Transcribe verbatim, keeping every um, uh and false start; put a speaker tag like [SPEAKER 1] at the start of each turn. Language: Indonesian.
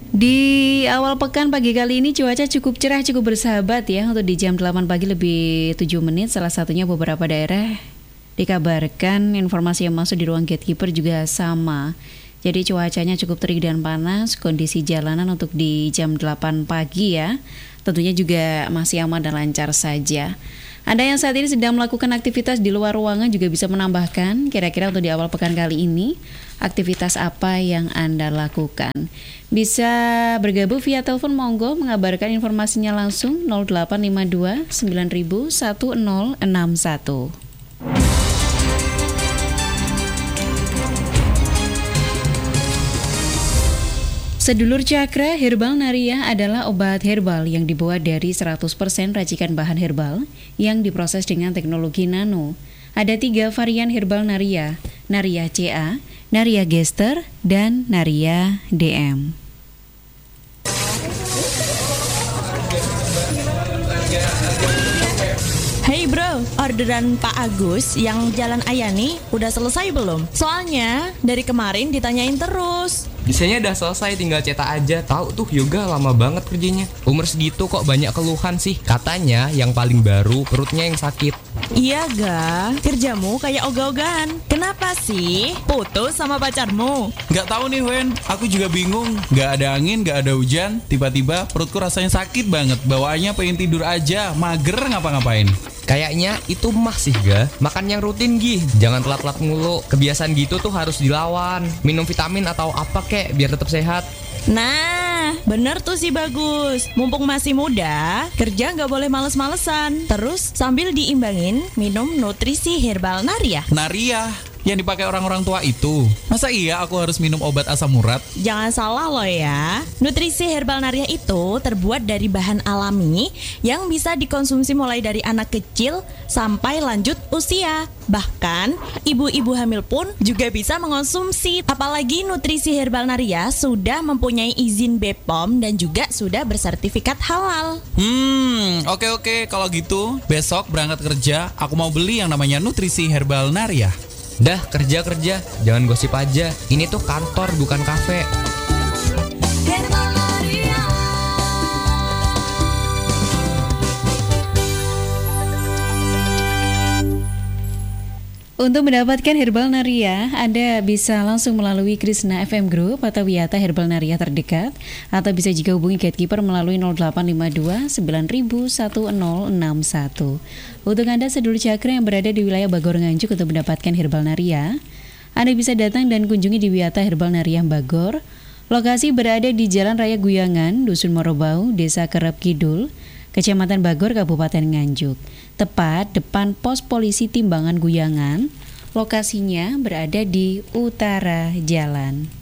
[SPEAKER 1] Di awal pekan pagi kali ini cuaca cukup cerah, cukup bersahabat ya. Untuk di jam delapan pagi lebih tujuh menit, salah satunya beberapa daerah dikabarkan informasi yang masuk di ruang gatekeeper juga sama. Jadi cuacanya cukup terik dan panas. Kondisi jalanan untuk di jam delapan pagi ya, tentunya juga masih aman dan lancar saja. Anda yang saat ini sedang melakukan aktivitas di luar ruangan juga bisa menambahkan kira-kira untuk di awal pekan kali ini aktivitas apa yang Anda lakukan. Bisa bergabung via telepon monggo, mengabarkan informasinya langsung nol delapan lima dua sembilan nol satu nol enam satu. Sedulur Cakra, Herbal Naria adalah obat herbal yang dibuat dari seratus persen racikan bahan herbal yang diproses dengan teknologi nano. Ada tiga varian Herbal Naria, Naria C A, Naria Gester, dan Naria D M.
[SPEAKER 2] Hey bro, orderan Pak Agus yang Jalan Ayani udah selesai belum? Soalnya dari kemarin ditanyain terus.
[SPEAKER 3] Desainnya udah selesai, tinggal cetak aja. Tahu tuh Yoga lama banget kerjanya. Umur segitu kok banyak keluhan sih. Katanya yang paling baru perutnya yang sakit.
[SPEAKER 2] Iya ga, kerjamu kayak ogah-ogahan. Kenapa sih? Putus sama pacarmu?
[SPEAKER 4] Gak tahu nih Wen, aku juga bingung. Gak ada angin, gak ada hujan. Tiba-tiba perutku rasanya sakit banget. Bawaannya pengen tidur aja, mager ngapa-ngapain.
[SPEAKER 3] Kayaknya itu mah sih ga. Makan yang rutin Gi, jangan telat-telat mulu. Kebiasaan gitu tuh harus dilawan. Minum vitamin atau apa kek biar tetap sehat.
[SPEAKER 2] Nah, bener tuh si Bagus. Mumpung masih muda, kerja nggak boleh males-malesan. Terus sambil diimbangin minum nutrisi herbal Naria.
[SPEAKER 4] Naria yang dipakai orang-orang tua itu. Masa iya aku harus minum obat asam urat?
[SPEAKER 2] Jangan salah loh ya. Nutrisi herbal Naria itu terbuat dari bahan alami yang bisa dikonsumsi mulai dari anak kecil sampai lanjut usia. Bahkan ibu-ibu hamil pun juga bisa mengonsumsi. Apalagi nutrisi herbal Naria sudah mempunyai izin B P O M dan juga sudah bersertifikat halal.
[SPEAKER 4] Hmm, oke oke kalau gitu besok berangkat kerja aku mau beli yang namanya nutrisi herbal Naria.
[SPEAKER 3] Dah kerja-kerja, jangan gosip aja. Ini tuh kantor bukan kafe.
[SPEAKER 1] Untuk mendapatkan Herbal Naria, Anda bisa langsung melalui Krishna F M Group atau Wiyata Herbal Naria terdekat, atau bisa juga hubungi gatekeeper melalui nol delapan lima dua sembilan nol satu nol enam satu. Untuk Anda sedulur Cakra yang berada di wilayah Bagor Nganjuk untuk mendapatkan Herbal Naria, Anda bisa datang dan kunjungi di Wiyata Herbal Naria Bagor. Lokasi berada di Jalan Raya Guyangan, Dusun Morobau, Desa Kerep Kidul, Kecamatan Bagor, Kabupaten Nganjuk. Tepat depan pos polisi Timbangan Guyangan, lokasinya berada di utara jalan.